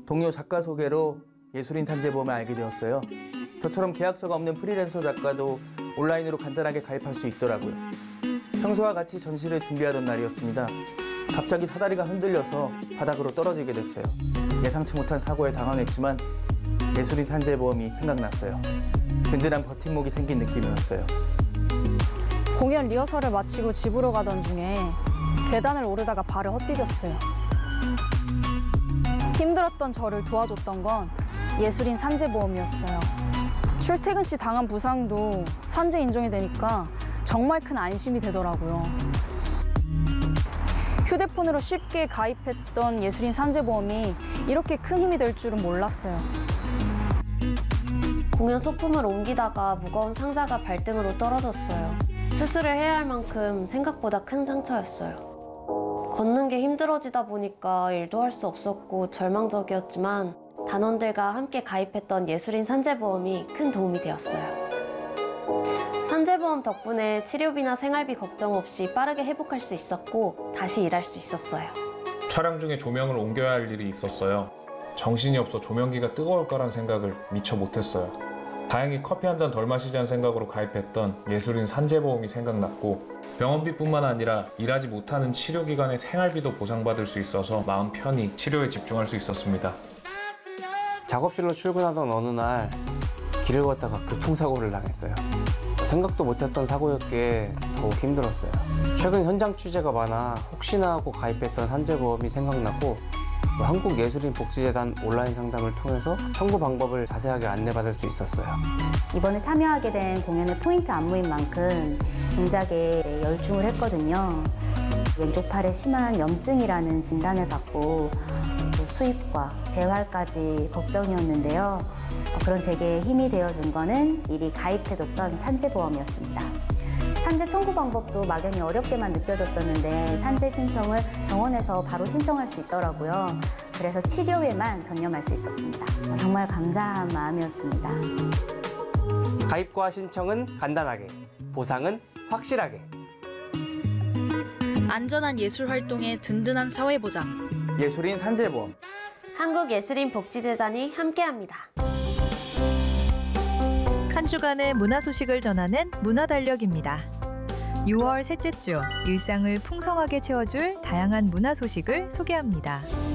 동료 작가 소개로 예술인 산재보험을 알게 되었어요. 저처럼 계약서가 없는 프리랜서 작가도 온라인으로 간단하게 가입할 수 있더라고요. 평소와 같이 전시를 준비하던 날이었습니다. 갑자기 사다리가 흔들려서 바닥으로 떨어지게 됐어요. 예상치 못한 사고에 당황했지만 예술인 산재보험이 생각났어요. 든든한 버팀목이 생긴 느낌이었어요. 공연 리허설을 마치고 집으로 가던 중에 계단을 오르다가 발을 헛디뎠어요. 힘들었던 저를 도와줬던 건 예술인 산재보험이었어요. 출퇴근 시 당한 부상도 산재 인정이 되니까 정말 큰 안심이 되더라고요. 휴대폰으로 쉽게 가입했던 예술인 산재보험이 이렇게 큰 힘이 될 줄은 몰랐어요. 공연 소품을 옮기다가 무거운 상자가 발등으로 떨어졌어요. 수술을 해야 할 만큼 생각보다 큰 상처였어요. 걷는 게 힘들어지다 보니까 일도 할 수 없었고 절망적이었지만 단원들과 함께 가입했던 예술인 산재보험이 큰 도움이 되었어요. 산재보험 덕분에 치료비나 생활비 걱정 없이 빠르게 회복할 수 있었고 다시 일할 수 있었어요. 촬영 중에 조명을 옮겨야 할 일이 있었어요. 정신이 없어 조명기가 뜨거울 거란 생각을 미처 못했어요. 다행히 커피 한 잔 덜 마시자는 생각으로 가입했던 예술인 산재보험이 생각났고 병원비뿐만 아니라 일하지 못하는 치료기간의 생활비도 보상받을 수 있어서 마음 편히 치료에 집중할 수 있었습니다. 작업실로 출근하던 어느 날 길을 걷다가 교통사고를 당했어요. 생각도 못했던 사고였기에 더욱 힘들었어요. 최근 현장 취재가 많아 혹시나 하고 가입했던 산재보험이 생각나고 한국예술인복지재단 온라인 상담을 통해서 청구 방법을 자세하게 안내받을 수 있었어요. 이번에 참여하게 된 공연의 포인트 안무인 만큼 동작에 열중을 했거든요. 왼쪽 팔에 심한 염증이라는 진단을 받고 수입과 재활까지 걱정이었는데요. 그런 제게 힘이 되어준 거는 미리 가입해뒀던 산재보험이었습니다. 산재 청구 방법도 막연히 어렵게만 느껴졌었는데 산재 신청을 병원에서 바로 신청할 수 있더라고요. 그래서 치료에만 전념할 수 있었습니다. 정말 감사한 마음이었습니다. 가입과 신청은 간단하게, 보상은 확실하게. 안전한 예술 활동에 든든한 사회 보장. 예술인 산재보험. 한국예술인복지재단이 함께합니다. 한 주간의 문화 소식을 전하는 문화달력입니다. 6월 셋째 주 일상을 풍성하게 채워줄 다양한 문화 소식을 소개합니다.